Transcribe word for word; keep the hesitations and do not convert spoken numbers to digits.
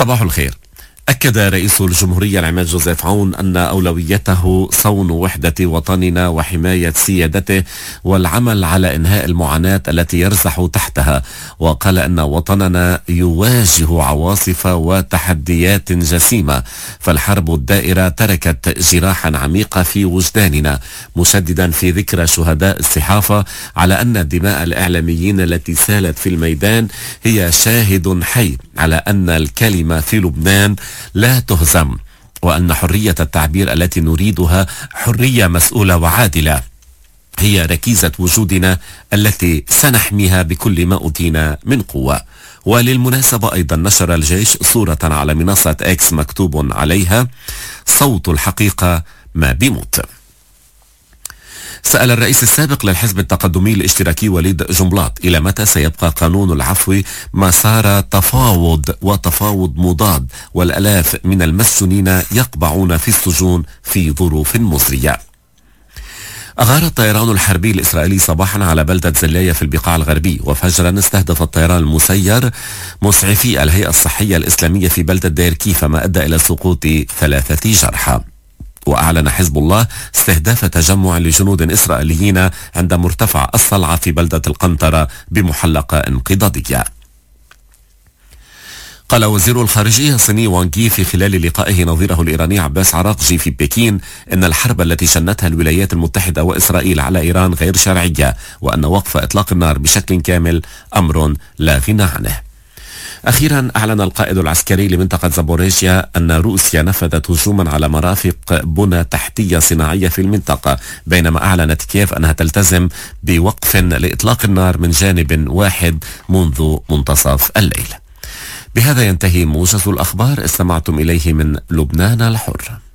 صباح الخير. أكد رئيس الجمهورية العماد جوزيف عون أن أولويته صون وحدة وطننا وحماية سيادته والعمل على إنهاء المعاناة التي يرزح تحتها، وقال أن وطننا يواجه عواصف وتحديات جسيمة، فالحرب الدائرة تركت جراحا عميقة في وجداننا، مشددا في ذكرى شهداء الصحافة على أن دماء الإعلاميين التي سالت في الميدان هي شاهد حي على أن الكلمة في لبنان لا تهزم، وأن حرية التعبير التي نريدها حرية مسؤولة وعادلة هي ركيزة وجودنا التي سنحميها بكل ما أوتينا من قوة. وللمناسبة أيضا نشر الجيش صورة على منصة إكس مكتوب عليها: صوت الحقيقة ما بيموت. سأل الرئيس السابق للحزب التقدمي الاشتراكي وليد جنبلاط إلى متى سيبقى قانون العفو مسار تفاوض وتفاوض مضاد والآلاف من المسجونين يقبعون في السجون في ظروف مزرية. أغار الطيران الحربي الإسرائيلي صباحا على بلدة زلاية في البقاع الغربي، وفجرا استهدف الطيران المسير مسعفي الهيئة الصحية الإسلامية في بلدة دير كيف، ما أدى إلى سقوط ثلاثة جرحى. وأعلن حزب الله استهداف تجمع لجنود إسرائيليين عند مرتفع الصلعة في بلدة القنطرة بمحلقة انقضاضية. قال وزير الخارجية الصيني وانغ يي في خلال لقائه نظيره الإيراني عباس عراقجي في بكين إن الحرب التي شنتها الولايات المتحدة وإسرائيل على إيران غير شرعية، وأن وقف إطلاق النار بشكل كامل أمر لا غنى عنه. أخيرا أعلن القائد العسكري لمنطقة زابوريجيا أن روسيا نفذت هجوما على مرافق بنى تحتية صناعية في المنطقة، بينما أعلنت كييف أنها تلتزم بوقف لإطلاق النار من جانب واحد منذ منتصف الليل. بهذا ينتهي موجز الأخبار، استمعتم إليه من لبنان الحر.